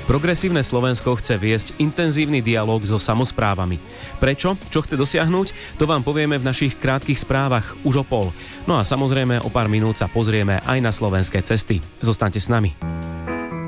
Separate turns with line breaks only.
Progresívne Slovensko chce viesť intenzívny dialóg so samosprávami. Prečo? Čo chce dosiahnuť? To vám povieme v našich krátkych správach už o pol. No a samozrejme o pár minút sa pozrieme aj na slovenské cesty. Zostaňte s nami.